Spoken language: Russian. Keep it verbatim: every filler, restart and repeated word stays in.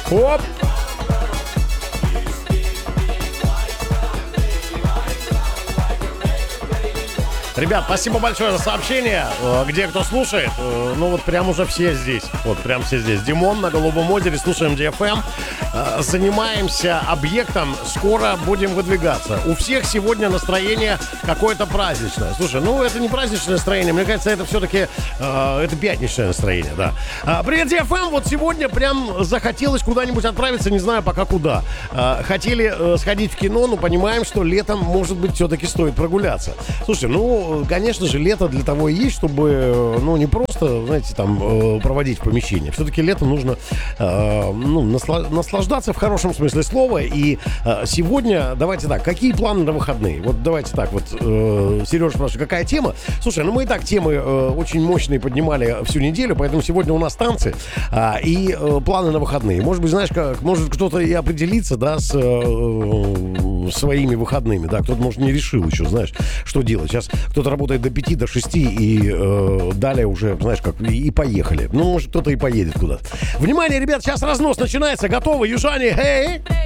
Оп! Ребят, спасибо большое за сообщение. Где кто слушает? Ну вот прям уже все здесь. Вот прям все здесь. Димон на Голубом озере, слушаем ди эф эм. Занимаемся объектом. Скоро будем выдвигаться. У всех сегодня настроение какое-то праздничное. Слушай, ну это не праздничное настроение. Мне кажется, это все-таки э, это пятничное настроение, да. А, привет, ди эф эм. Вот сегодня прям захотелось куда-нибудь отправиться, не знаю пока куда. А, хотели э, сходить в кино, но понимаем, что летом, может быть, все-таки стоит прогуляться. Слушай, ну конечно же, лето для того и есть, чтобы, ну, не просто, знаете, там, проводить в помещении. Все-таки лето нужно, э, ну, наслаждаться в хорошем смысле слова. И э, сегодня, давайте так, какие планы на выходные? Вот давайте так, вот, э, Сережа спрашивает, какая тема? Слушай, ну, мы и так темы э, очень мощные поднимали всю неделю, поэтому сегодня у нас танцы э, и э, планы на выходные. Может быть, знаешь, как, может кто-то и определиться, да, с э, своими выходными, да, кто-то, может, не решил еще, знаешь, что делать. Сейчас кто-то работает до пяти, до шести, и э, далее уже, знаешь, как, и, и поехали. Ну, может, кто-то и поедет куда-то. Внимание, ребят, сейчас разнос начинается. Готовы, южане? Эй!